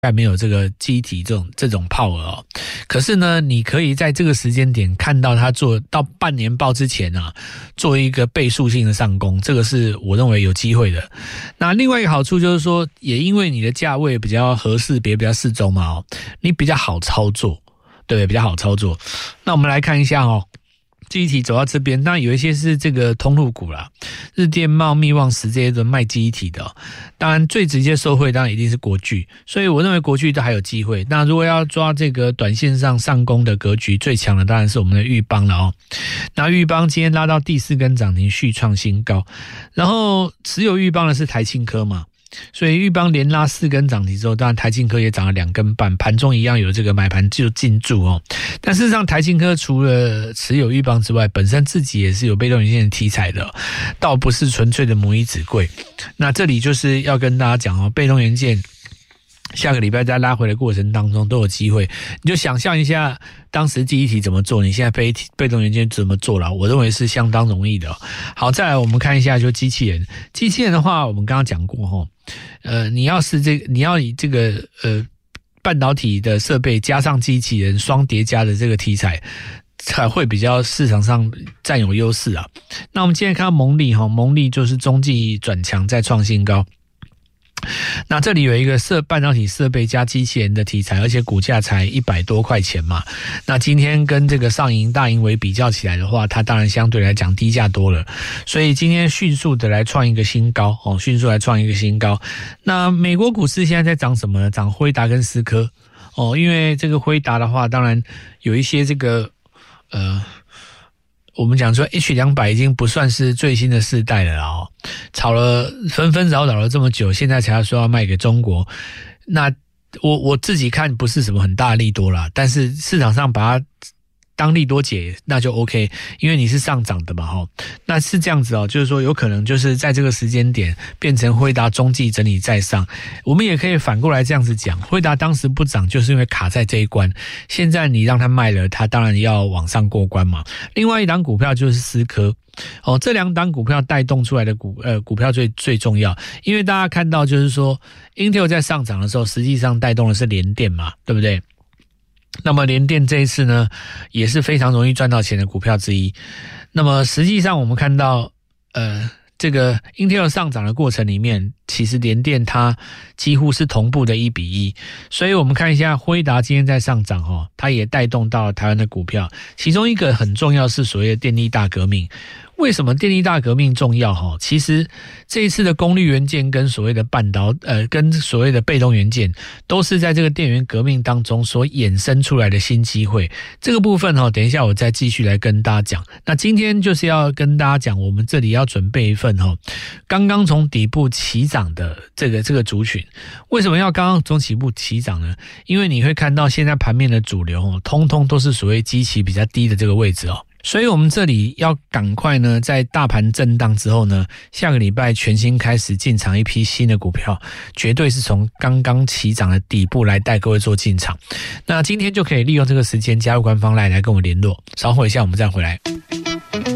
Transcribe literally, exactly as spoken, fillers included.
概没有这个记忆体这种这种power哦。可是呢，你可以在这个时间点看到它做到半年报之前啊，做一个倍数性的上攻，这个是我认为有机会的。那另外一个好处就是说，也因为你的价位比较合适，别比较适中嘛哦，你比较好操作，对不对？比较好操作。那我们来看一下哦。记忆体走到这边，那有一些是这个通路股啦，日电茂、密旺石这些都卖记忆体的、哦。当然最直接受惠当然一定是国巨，所以我认为国巨都还有机会。那如果要抓这个短线上上攻的格局，最强的当然是我们的裕邦了哦。那裕邦今天拉到第四根涨停，续创新高。然后持有裕邦的是台庆科嘛。所以裕邦连拉四根涨停之后，当然台庆科也涨了两根半，盘中一样有这个买盘就进驻哦。但事实上，台庆科除了持有裕邦之外，本身自己也是有被动元件的题材的，倒不是纯粹的母以子贵。那这里就是要跟大家讲哦，被动元件下个礼拜在拉回的过程当中都有机会，你就想象一下当时记忆体怎么做，你现在被被动元件怎么做了？我认为是相当容易的、哦。好，再来我们看一下就机器人，机器人的话，我们刚刚讲过哈、哦，呃，你要是这个，你要以这个呃半导体的设备加上机器人双叠加的这个题材，才会比较市场上占有优势啊。那我们今天看到蒙利哈，蒙利就是中继转强再创新高。那这里有一个设半导体设备加机器人的题材，而且股价才一百多块钱嘛。那今天跟这个上银、大银为比较起来的话，它当然相对来讲低价多了，所以今天迅速的来创一个新高哦，迅速来创一个新高。那美国股市现在在涨什么呢？涨辉达跟思科哦，因为这个辉达的话，当然有一些这个呃。我们讲说 H 两百 已经不算是最新的世代了哦，炒了纷纷扰扰了这么久，现在才要说要卖给中国。那我我自己看不是什么很大的利多啦，但是市场上把它当利多解那就 OK， 因为你是上涨的嘛齁。那是这样子哦，就是说有可能就是在这个时间点变成辉达中继整理再上。我们也可以反过来这样子讲，辉达当时不涨就是因为卡在这一关，现在你让它卖了，它当然要往上过关嘛。另外一档股票就是思科。哦，这两档股票带动出来的股呃股票最最重要，因为大家看到就是说 Intel 在上涨的时候，实际上带动的是联电嘛，对不对？那么联电这一次呢，也是非常容易赚到钱的股票之一。那么实际上我们看到，呃，这个 Intel 上涨的过程里面，其实联电它几乎是同步的一比一。所以我们看一下辉达今天在上涨哦，它也带动到了台湾的股票。其中一个很重要是所谓的电力大革命。为什么电力大革命重要齁？其实这一次的功率元件跟所谓的半导呃跟所谓的被动元件都是在这个电源革命当中所衍生出来的新机会。这个部分齁，等一下我再继续来跟大家讲。那今天就是要跟大家讲，我们这里要准备一份齁刚刚从底部起涨的这个这个族群。为什么要刚刚从起步起涨呢？因为你会看到现在盘面的主流齁，通通都是所谓基期比较低的这个位置哦。所以我们这里要赶快呢，在大盘震荡之后呢，下个礼拜全新开始进场一批新的股票，绝对是从刚刚起涨的底部来带各位做进场。那今天就可以利用这个时间加入官方 LINE 来跟我联络，稍后一下我们再回来。